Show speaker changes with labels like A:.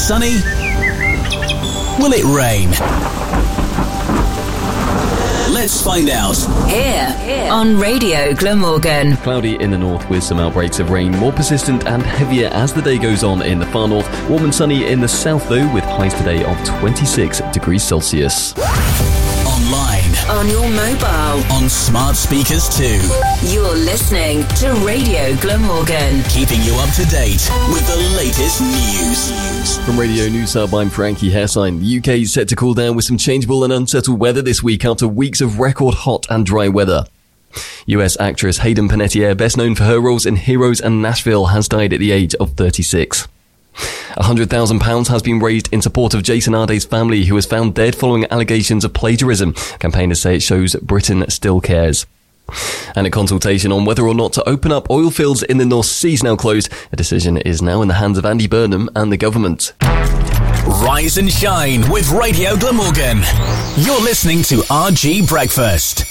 A: sunny? Will it rain? Let's find out.
B: Here on Radio Glamorgan.
C: Cloudy in the north with some outbreaks of rain, more persistent and heavier as the day goes on in the far north. Warm and sunny in the south though, with highs today of 26 degrees Celsius.
A: Online,
B: on your mobile,
A: on smart speakers too.
B: You're listening to Radio Glamorgan,
A: keeping you up to date with the latest news.
C: From Radio News Hub, I'm Frankie Hairsign. The UK is set to cool down with some changeable and unsettled weather this week after weeks of record hot and dry weather. US actress Hayden Panettiere, best known for her roles in Heroes and Nashville, has died at the age of 36. £100,000 has been raised in support of Jason Arde's family, who was found dead following allegations of plagiarism. Campaigners say it shows Britain still cares. And a consultation on whether or not to open up oil fields in the North Sea is now closed. A decision is now in the hands of Andy Burnham and the government.
A: Rise and shine with Radio Glamorgan. You're listening to RG Breakfast.